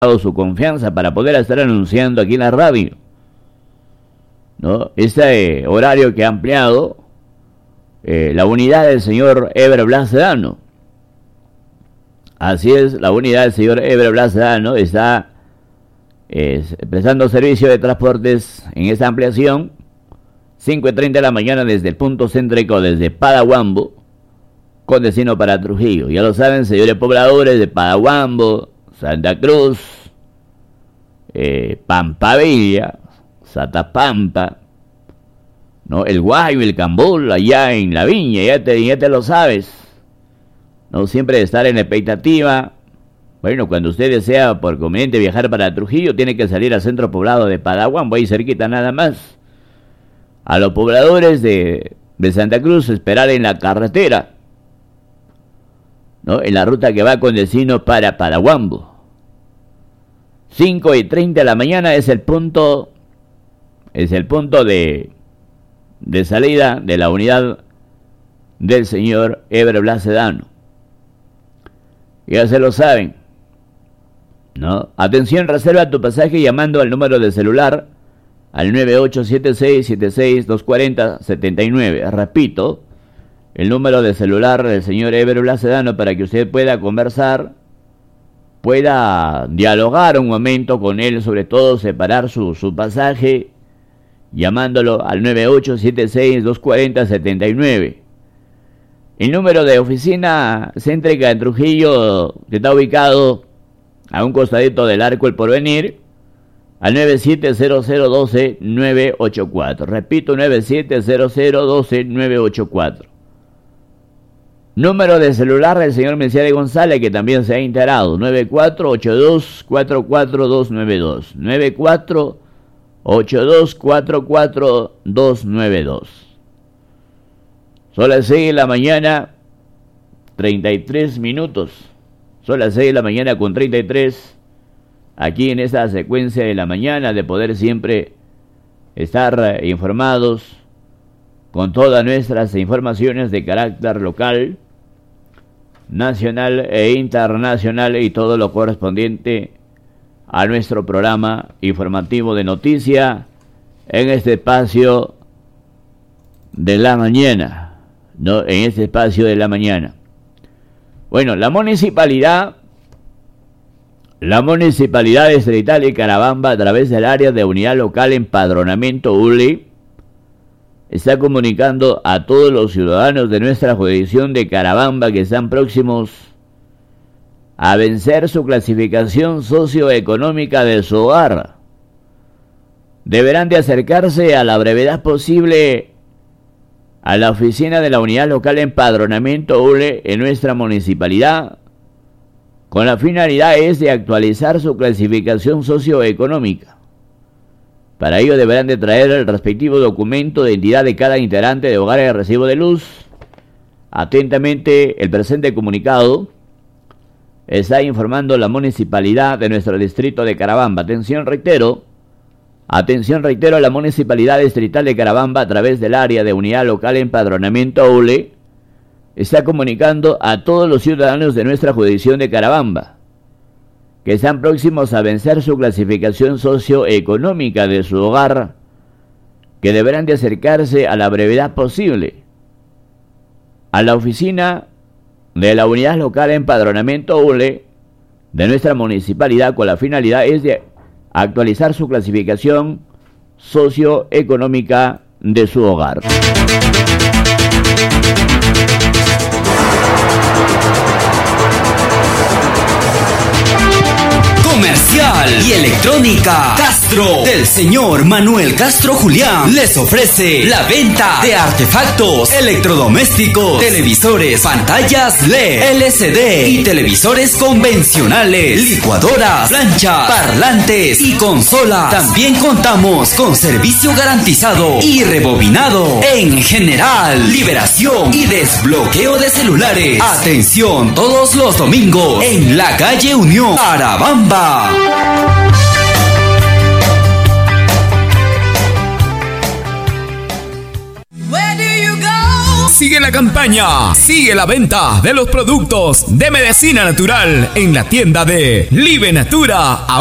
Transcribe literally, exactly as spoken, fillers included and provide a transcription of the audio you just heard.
su confianza para poder estar anunciando aquí en la radio, ¿no? Este eh, horario que ha ampliado eh, la unidad del señor Eber Blas Sedano. Así es, la unidad del señor Eber Blas Sedano está eh, prestando servicio de transportes en esta ampliación, cinco y treinta de la mañana desde el punto céntrico, desde Padahuambo, con destino para Trujillo. Ya lo saben, señores pobladores de Padahuambo, Santa Cruz, eh, Pampavilla, Satapampa, ¿no? El Guayo, el Cambol, allá en la Viña, ya te, ya te lo sabes, ¿no? Siempre estar en expectativa. Bueno, cuando usted desea por conveniente viajar para Trujillo, tiene que salir al centro poblado de Padahuambo, ahí cerquita nada más. A los pobladores de, de Santa Cruz, esperar en la carretera, ¿no? En la ruta que va con destino para Padahuambo. cinco y treinta de la mañana es el punto, es el punto de, de salida de la unidad del señor Eber Blas Sedano. Ya se lo saben, ¿no? Atención, reserva tu pasaje llamando al número de celular al nueve ocho siete seis siete seis dos cuatro cero siete nueve. Repito, el número de celular del señor Eber Blas Sedano para que usted pueda conversar, pueda dialogar un momento con él, sobre todo separar su, su pasaje, llamándolo al nueve ocho siete seis dos cuatro cero siete nueve. El número de oficina céntrica en Trujillo, que está ubicado a un costadito del Arco El Porvenir, al nueve siete cero cero uno dos nueve ocho cuatro. Repito, nueve siete cero cero uno dos nueve ocho cuatro. Número de celular del señor Menciade González, que también se ha integrado, nueve cuatro ocho dos cuatro cuatro dos nueve dos. nueve cuatro ocho dos cuatro cuatro dos nueve dos. Son las seis de la mañana, treinta y tres minutos. Son las seis de la mañana con treinta y tres. Aquí en esta secuencia de la mañana, de poder siempre estar informados con todas nuestras informaciones de carácter local, nacional e internacional, y todo lo correspondiente a nuestro programa informativo de noticia en este espacio de la mañana, ¿no? En este espacio de la mañana. Bueno, la municipalidad, la municipalidad distrital de Carabamba, a través del área de unidad local empadronamiento U L E, está comunicando a todos los ciudadanos de nuestra jurisdicción de Carabamba que están próximos a vencer su clasificación socioeconómica de su hogar. Deberán de acercarse a la brevedad posible a la oficina de la unidad local empadronamiento U L E en nuestra municipalidad, con la finalidad es de actualizar su clasificación socioeconómica. Para ello deberán de traer el respectivo documento de identidad de cada integrante de hogares de recibo de luz. Atentamente, el presente comunicado está informando la municipalidad de nuestro distrito de Carabamba. Atención, reitero, atención, reitero, la municipalidad distrital de Carabamba, a través del área de unidad local empadronamiento U L E, está comunicando a todos los ciudadanos de nuestra jurisdicción de Carabamba que están próximos a vencer su clasificación socioeconómica de su hogar, que deberán de acercarse a la brevedad posible a la oficina de la unidad local empadronamiento U L E de nuestra municipalidad, con la finalidad es de actualizar su clasificación socioeconómica de su hogar. Comercial y electrónica Castro del señor Manuel Castro Julián les ofrece la venta de artefactos electrodomésticos, televisores, pantallas L E D, L C D y televisores convencionales, licuadoras, planchas, parlantes y consolas. También contamos con servicio garantizado y rebobinado en general, liberación y desbloqueo de celulares. Atención, todos los domingos en la calle Unión, Carabamba. Sigue la campaña, sigue la venta de los productos de medicina natural en la tienda de Live Natura.